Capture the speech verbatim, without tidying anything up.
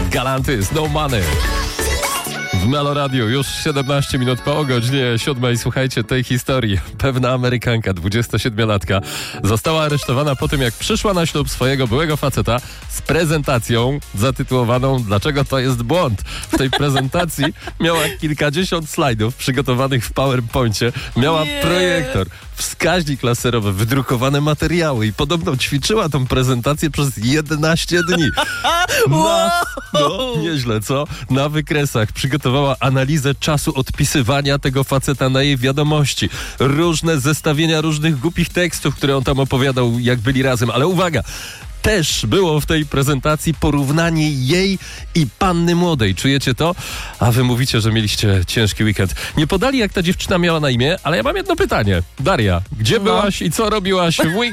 Galantis, No Money. W Melo Radio już siedemnaście minut po godzinie siódmej. Słuchajcie tej historii. Pewna Amerykanka, dwudziestosiedmiolatka, została aresztowana po tym, jak przyszła na ślub swojego byłego faceta z prezentacją zatytułowaną „Dlaczego to jest błąd?”. W tej prezentacji miała kilkadziesiąt slajdów przygotowanych w PowerPoincie. Miała Nie. projektor, wskaźnik laserowy, wydrukowane materiały i podobno ćwiczyła tą prezentację przez jedenaście dni. Na, no, nieźle, co? Na wykresach przygotowała analizę czasu odpisywania tego faceta na jej wiadomości. Różne zestawienia różnych głupich tekstów, które on tam opowiadał, jak byli razem. Ale uwaga! Też było w tej prezentacji porównanie jej i panny młodej. Czujecie to? A wy mówicie, że mieliście ciężki weekend. Nie podali, jak ta dziewczyna miała na imię, ale ja mam jedno pytanie. Daria, gdzie No. byłaś i co robiłaś w weekend?